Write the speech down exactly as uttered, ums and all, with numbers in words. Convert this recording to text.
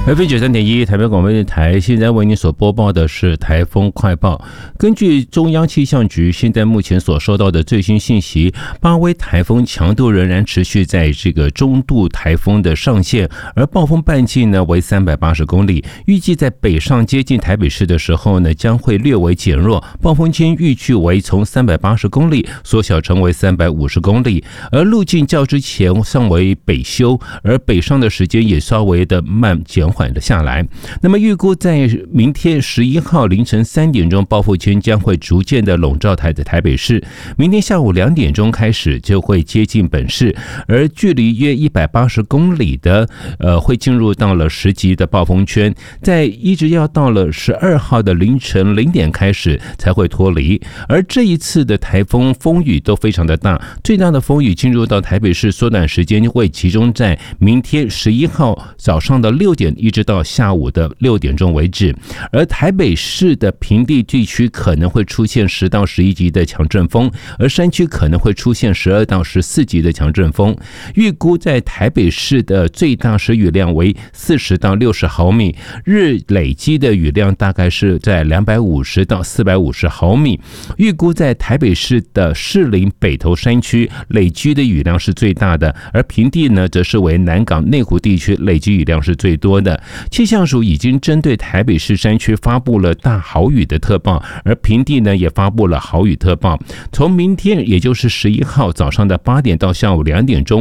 F M 九三点一台北广播电台，现在为您所播报的是台风快报。根据中央气象局现在目前所收到的最新信息，巴威台风强度仍然持续在这个中度台风的上限，而暴风半径呢为三百八十公里，预计在北上接近台北市的时候呢，将会略微减弱，暴风圈预计为从三百八十公里缩小成为三百五十公里，而路径较之前尚为北修，而北上的时间也稍微的慢减缓了下来。那么预估在明天十一号凌晨三点钟，暴风圈将会逐渐的笼罩台的台北市，明天下午两点钟开始就会接近本市，而距离约一百八十公里的呃会进入到了十级的暴风圈，在一直要到了十二号的凌晨零点开始才会脱离。而这一次的台风风雨都非常的大，最大的风雨进入到台北市，缩短时间会集中在明天十一号早上的六点一直到下午的六点钟为止，而台北市的平地地区可能会出现十到十一级的强阵风，而山区可能会出现十二到十四级的强阵风。预估在台北市的最大时雨量为四十到六十毫米，日累积的雨量大概是在两百五十到四百五十毫米。预估在台北市的士林北投山区累积的雨量是最大的，而平地呢则是为南港内湖地区累积雨量是最多的。气象署已经针对台北市山区发布了大豪雨的特报，而平地呢也发布了豪雨特报。从明天也就是十一号早上的八点到下午两点钟，